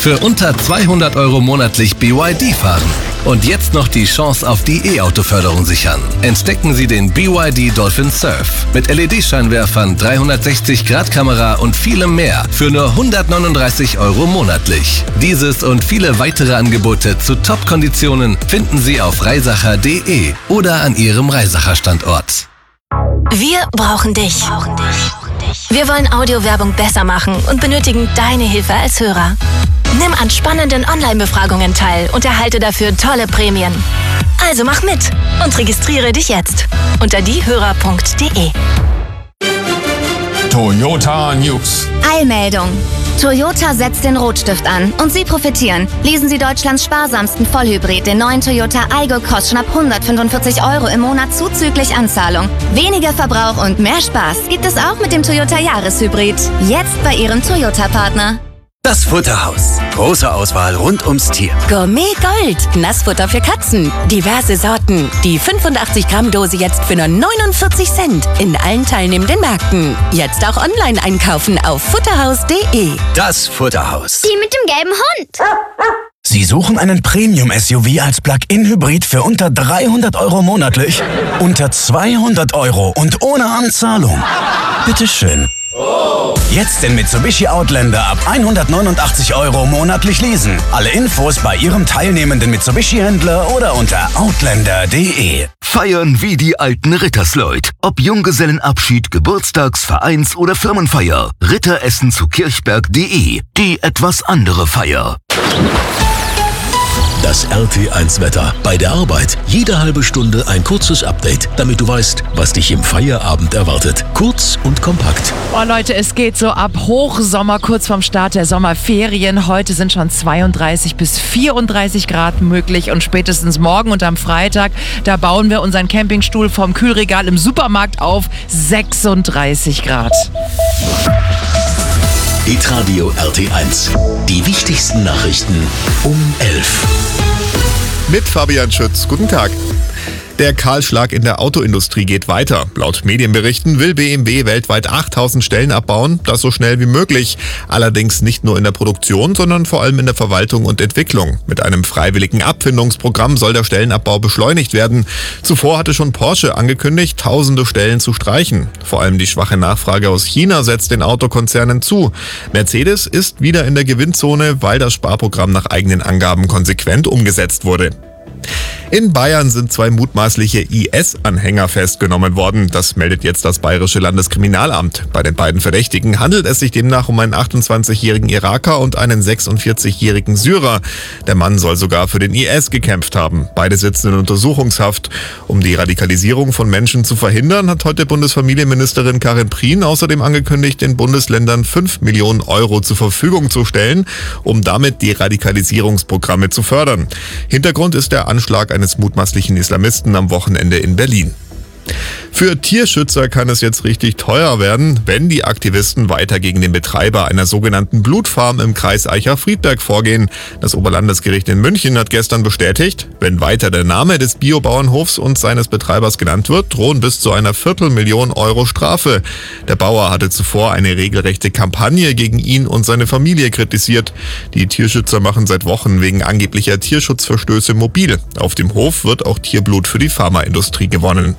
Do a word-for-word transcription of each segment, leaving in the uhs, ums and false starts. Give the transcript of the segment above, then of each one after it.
Für unter zweihundert Euro monatlich B Y D fahren. Und jetzt noch die Chance auf die E-Auto-Förderung sichern. Entdecken Sie den B Y D Dolphin Surf mit L E D-Scheinwerfern, dreihundertsechzig Grad Kamera und vielem mehr für nur hundertneununddreißig Euro monatlich. Dieses und viele weitere Angebote zu Top-Konditionen finden Sie auf reisacher punkt de oder an Ihrem Reisacher-Standort. Wir brauchen dich. Wir wollen Audiowerbung besser machen und benötigen deine Hilfe als Hörer. Nimm an spannenden Online-Befragungen teil und erhalte dafür tolle Prämien. Also mach mit und registriere dich jetzt unter diehörer punkt de. Toyota News. Eilmeldung. Toyota setzt den Rotstift an und Sie profitieren. Lesen Sie Deutschlands sparsamsten Vollhybrid, den neuen Toyota Aygo, kostet schon ab hundertfünfundvierzig Euro im Monat zuzüglich Anzahlung. Weniger Verbrauch und mehr Spaß gibt es auch mit dem Toyota Jahreshybrid. Jetzt bei Ihrem Toyota-Partner. Das Futterhaus. Große Auswahl rund ums Tier. Gourmet Gold. Nassfutter für Katzen. Diverse Sorten. Die fünfundachtzig Gramm Dose jetzt für nur neunundvierzig Cent. In allen teilnehmenden Märkten. Jetzt auch online einkaufen auf futterhaus punkt de. Das Futterhaus. Die mit dem gelben Hund. Sie suchen einen Premium-S U V als Plug-in-Hybrid für unter dreihundert Euro monatlich? Unter zweihundert Euro und ohne Anzahlung? Bitteschön. Jetzt den Mitsubishi Outlander ab hundertneunundachtzig Euro monatlich leasen. Alle Infos bei Ihrem teilnehmenden Mitsubishi-Händler oder unter outlander punkt de. Feiern wie die alten Rittersleut. Ob Junggesellenabschied, Geburtstags-, Vereins- oder Firmenfeier. Ritteressen zu kirchberg punkt de. Die etwas andere Feier. Das R T eins Wetter. Bei der Arbeit jede halbe Stunde ein kurzes Update, damit du weißt, was dich im Feierabend erwartet. Kurz und kompakt. Oh Leute, es geht so ab Hochsommer, kurz vorm Start der Sommerferien. Heute sind schon zweiunddreißig bis vierunddreißig Grad möglich und spätestens morgen und am Freitag, da bauen wir unseren Campingstuhl vom Kühlregal im Supermarkt auf sechsunddreißig Grad. Hitradio R T eins. Die wichtigsten Nachrichten um elf. Mit Fabian Schütz. Guten Tag. Der Kahlschlag in der Autoindustrie geht weiter. Laut Medienberichten will B M W weltweit achttausend Stellen abbauen, das so schnell wie möglich. Allerdings nicht nur in der Produktion, sondern vor allem in der Verwaltung und Entwicklung. Mit einem freiwilligen Abfindungsprogramm soll der Stellenabbau beschleunigt werden. Zuvor hatte schon Porsche angekündigt, tausende Stellen zu streichen. Vor allem die schwache Nachfrage aus China setzt den Autokonzernen zu. Mercedes ist wieder in der Gewinnzone, weil das Sparprogramm nach eigenen Angaben konsequent umgesetzt wurde. In Bayern sind zwei mutmaßliche I S-Anhänger festgenommen worden. Das meldet jetzt das Bayerische Landeskriminalamt. Bei den beiden Verdächtigen handelt es sich demnach um einen achtundzwanzigjährigen Iraker und einen sechsundvierzigjährigen Syrer. Der Mann soll sogar für den I S gekämpft haben. Beide sitzen in Untersuchungshaft. Um die Radikalisierung von Menschen zu verhindern, hat heute Bundesfamilienministerin Karin Prien außerdem angekündigt, den Bundesländern fünf Millionen Euro zur Verfügung zu stellen, um damit die Radikalisierungsprogramme zu fördern. Hintergrund ist der Anschlag eines mutmaßlichen Islamisten am Wochenende in Berlin. Für Tierschützer kann es jetzt richtig teuer werden, wenn die Aktivisten weiter gegen den Betreiber einer sogenannten Blutfarm im Kreis Eicher-Friedberg vorgehen. Das Oberlandesgericht in München hat gestern bestätigt, wenn weiter der Name des Biobauernhofs und seines Betreibers genannt wird, drohen bis zu einer Viertelmillion Euro Strafe. Der Bauer hatte zuvor eine regelrechte Kampagne gegen ihn und seine Familie kritisiert. Die Tierschützer machen seit Wochen wegen angeblicher Tierschutzverstöße mobil. Auf dem Hof wird auch Tierblut für die Pharmaindustrie gewonnen.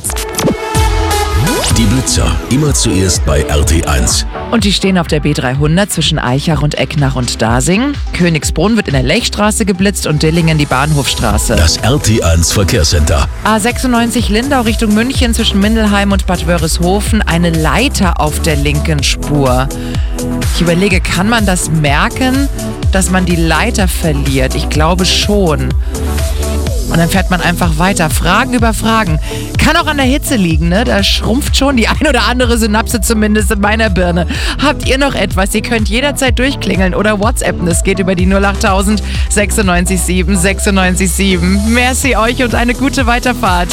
Die Blitzer, immer zuerst bei R T eins. Und die stehen auf der B dreihundert zwischen Eichach und Ecknach und Dasing. Königsbrunn wird in der Lechstraße geblitzt und Dillingen die Bahnhofstraße. Das R T eins Verkehrscenter. A sechsundneunzig Lindau Richtung München zwischen Mindelheim und Bad Wörishofen. Eine Leiter auf der linken Spur. Ich überlege, kann man das merken, dass man die Leiter verliert? Ich glaube schon. Und dann fährt man einfach weiter. Fragen über Fragen. Kann auch an der Hitze liegen, ne? Da schrumpft schon die ein oder andere Synapse zumindest in meiner Birne. Habt ihr noch etwas? Ihr könnt jederzeit durchklingeln oder WhatsAppen. Es geht über die null acht tausend sechsundneunzig sieben sechsundneunzig sieben. Merci euch und eine gute Weiterfahrt.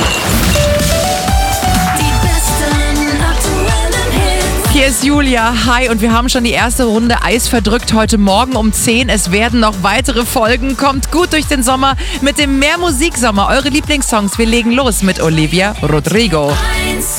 Hier ist Julia, hi, und wir haben schon die erste Runde Eis verdrückt heute Morgen um zehn. Es werden noch weitere Folgen. Kommt gut durch den Sommer mit dem Mehr Musik Sommer. Eure Lieblingssongs. Wir legen los mit Olivia Rodrigo.